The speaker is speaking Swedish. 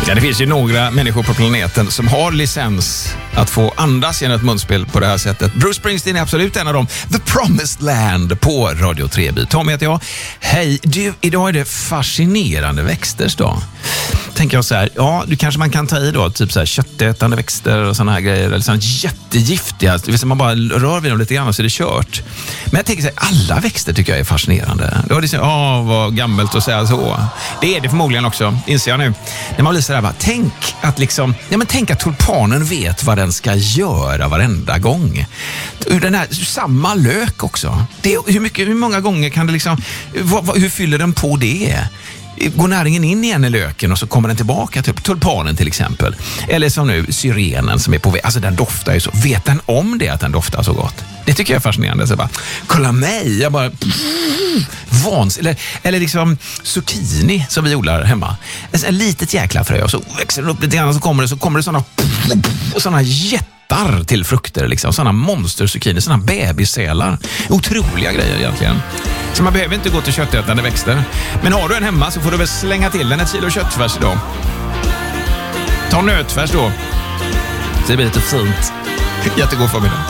Ja, det finns ju några människor på planeten som har licens att få andas genom ett munspel på det här sättet. Bruce Springsteen är absolut en av dem. The Promised Land på Radio 3. Tommy heter jag. Hej, du, idag är det fascinerande växters dag. Tänker jag så här, ja, du kanske man kan ta i då, typ så här köttätande växter och såna här grejer, eller såna jättegiftiga, det vill säga man bara rör vid dem lite grann så är det kört. Men jag tänker så här, alla växter tycker jag är fascinerande. Då är det så, vad gammalt att säga så. Det är det förmodligen också, inser jag nu. När man blir så där, bara, tänk att tulpanen vet vad den ska göra varenda gång. Den här, samma lök också. Det, hur många gånger kan det liksom, hur fyller den på det? Går näringen in igen i löken och så kommer den tillbaka, typ tulpanen till exempel. Eller som nu, syrenen som är på väg. Alltså den doftar ju så. Vet den om det att den doftar så gott? Det tycker jag är fascinerande. Så bara, kolla mig! Jag bara... Eller liksom zucchini som vi odlar hemma. En litet jäkla frö och så växer den upp lite grann och så kommer det såna jättar till frukter liksom. Såna monster-zucchini, såna bebissälar. Otroliga grejer egentligen. Så man behöver inte gå till köttätande växter. Men har du en hemma så får du väl slänga till den 1 kilo köttfärs idag. Ta nötfärs då. Det blir lite fint. Jättegod förmiddag.